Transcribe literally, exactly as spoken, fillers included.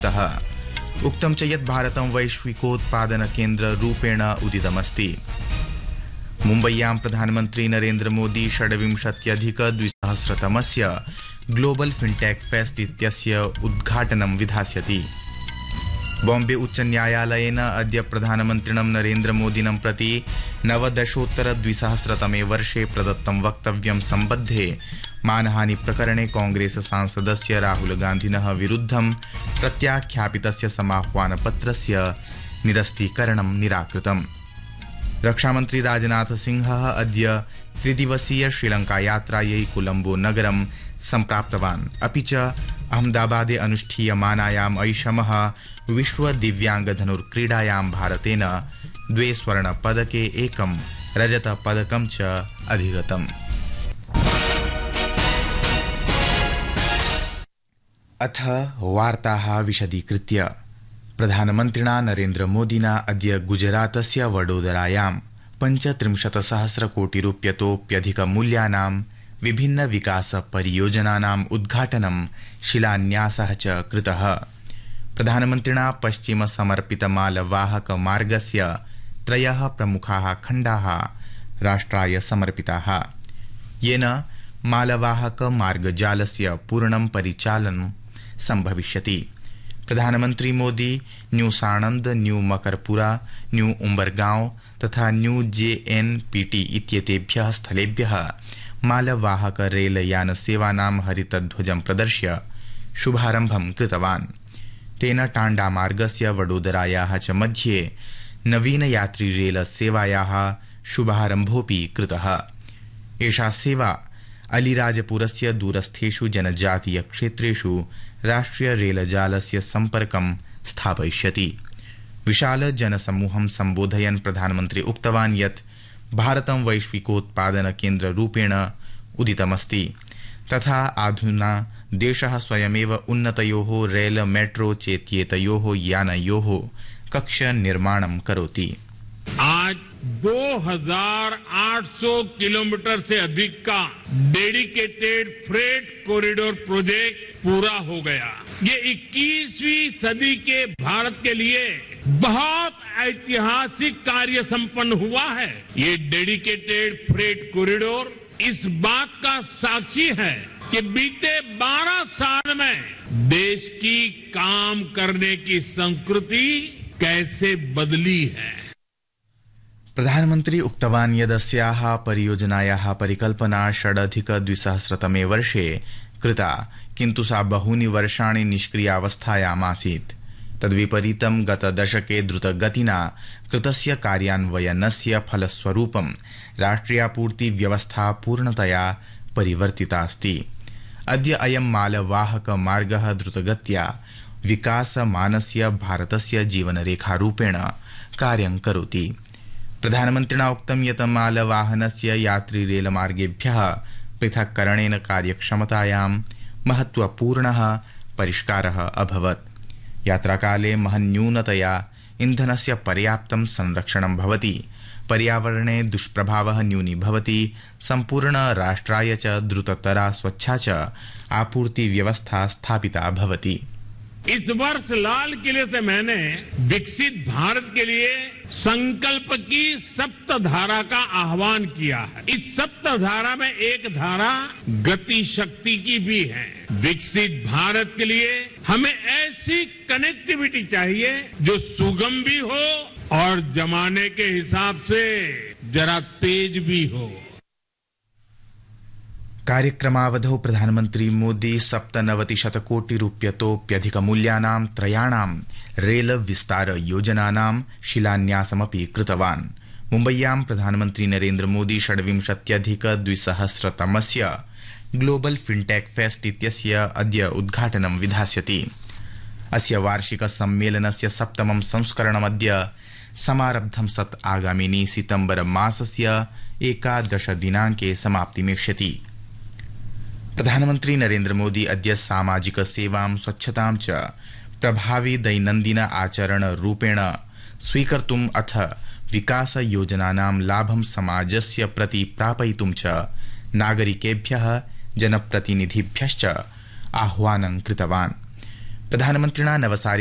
उक्तं च यत् भारतं वैश्विकोत्पादनकेन्द्ररूपेण उदितमस्ति। मुम्बय्यां प्रधानमन्त्री Narendra Modi षड्विंशत्यधिकद्विसहस्रतमस्य global fintech fest इत्यस्य उद्घाटनं विधास्यति। बॉम्बे उच्च न्यायालयेन अद्य प्रधानमन्त्रिणं नरेन्द्र मोदिनं प्रति नवदशोत्तरद्विसहस्रतमे वर्षे प्रदत्तं वक्तव्यं सम्बद्धे मानहानि प्रकरणे कांग्रेस सांसदस्य राहुल गान्धिनः विरुद्धं प्रत्याख्यापितस्य समाह्वानपत्रस्य निरस्तीकरणं निराकृतम्। रक्षामन्त्री राजनाथ सिंहः अद्य त्रिदिवसीय श्रीलंका यात्रायै कोलम्बो नगरं सम्प्राप्तवान्। अपि च अहमदाबादे अनुष्ठीयमानायाम् ऐषमः विश्व दिव्यांगधनुर्क्रीडायां भारतेन द्वे स्वर्णपदके एकं रजतपदकं च अधिगतम्। अथ वार्ताः विशदीकृत्य। प्रधानमन्त्रिणा नरेन्द्र मोदिना अद्य गुजरातस्य वडोदरायां पञ्चत्रिंशत्सहस्रकोटिरूप्यतोऽप्यधिकमूल्यानां विभिन्न विकास परियोजनानाम् उद्घाटनं शिलान्यासः च कृतः। प्रधानमन्त्रिणा पश्चिम समर्पित मालवाहक मार्गस्य त्रयः प्रमुखाः खण्डाः राष्ट्राय समर्पिताः, येन मालवाहक मार्गजालस्य पूर्णं परिचालनं सम्भविष्यति। प्रधानमन्त्री Modi new साणन्द, new Makarpura, new उम्बरगांव तथा न्यू जेएनपीटी इत्येतेभ्यः स्थलेभ्यः मालवाहक रेलयान सेवानां हरितध्वजं प्रदर्श्य शुभारम्भं कृतवान्। तेन टाण्डा मार्गस्य वडोदरायाः च मध्ये नवीन यात्री रेल सेवायाः शुभारम्भोऽपि कृतः। एषा सेवा अलीराजपुरस्य दूरस्थेषु जनजातीय क्षेत्रेषु राष्ट्रिय रेलजालस्य सम्पर्कं स्थापयिष्यति। विशाल जनसमूहं सम्बोधयन् प्रधानमन्त्री उक्तवान् यत् भारतं वैश्विकोत्पादनकेन्द्ररूपेण उदितमस्ति तथा अधुना देशः स्वयमेव उन्नतयोः रेल मेट्रो चेत्येतयोः यानयोः कक्ष निर्माणं करोति। आज दो हज़ार आठ सौ किलोमीटर से अधिक का डेडिकेटेड फ्रेट कॉरिडोर प्रोजेक्ट पूरा हो गया। ये इक्कीसवीं सदी के भारत के लिए बहुत ऐतिहासिक कार्य संपन्न हुआ है। ये डेडिकेटेड फ्रेट कॉरिडोर इस बात का साक्षी है कि बीते बारह साल में देश की काम करने की संस्कृति कैसे बदली है। प्रधानमन्त्री उक्तवान् यदस्याः परियोजनायाः परिकल्पना षडधिकद्विसहस्रतमे वर्षे कृता, किन्तु सा बहूनि वर्षाणि निष्क्रियावस्थायामासीत्। तद्विपरीतं गतदशके द्रुतगतिना कृतस्य कार्यान्वयनस्य फलस्वरूपं राष्ट्रियापूर्तिव्यवस्था पूर्णतया परिवर्तितास्ति। अद्य अयं मालवाहक मार्गः द्रुतगत्या विकासमानस्य भारतस्य जीवनरेखारूपेण कार्यं करोति। प्रधानमन्त्रिणा उक्तं यत् मालवाहनस्य यात्री रेलमार्गेभ्यः पृथक्करणेन कार्यक्षमतायां महत्वपूर्णः परिष्कारः अभवत्। यात्राकाले महन्यूनतया इन्धनस्य पर्याप्तं संरक्षणं भवति, पर्यावरणे दुष्प्रभावः न्यूनी भवति, सम्पूर्ण राष्ट्राय च द्रुततरा स्वच्छा च आपूर्ति व्यवस्था स्थापिता भवति। इस वर्ष लाल किले से मैंने विकसित भारत के लिए संकल्प की सप्तधारा का आह्वान किया है। इस सप्तधारा में एक धारा गति शक्ति की भी है। विकसित भारत के लिए हमें ऐसी कनेक्टिविटी चाहिए जो सुगम भी हो और जमाने के हिसाब से जरा तेज भी हो। कार्यक्रमावधौ प्रधानमन्त्री मोदी सप्तनवतिशतकोटिरूप्यतोऽप्यधिकमूल्यानां त्रयाणां रेल विस्तार योजनानां शिलान्यासमपि कृतवान्। मुम्बय्यां प्रधानमन्त्री Narendra Modi षड्विंशत्यधिकद्विसहस्रतमस्य global fintech fest इत्यस्य अद्य उद्घाटनं विधास्यति। अस्य वार्षिक सम्मेलनस्य सप्तमं संस्करणमद्य समारब्धं सत् आगामिनि सितम्बर मासस्य एकादश दिनाङ्के समाप्तिमेष्यति। प्रधानमन्त्री नरेन्द्र मोदी अद्य सामाजिक सेवां स्वच्छतां च प्रभावी दैनन्दिन आचरण रूपेण स्वीकर्तुम् अथ विकास योजनानां लाभं समाजस्य प्रति प्रापयितुं च नागरिकेभ्यः जनप्रतिनिधिभ्यश्च आह्वानं कृतवान्। प्रधानमन्त्रिणा नवसारि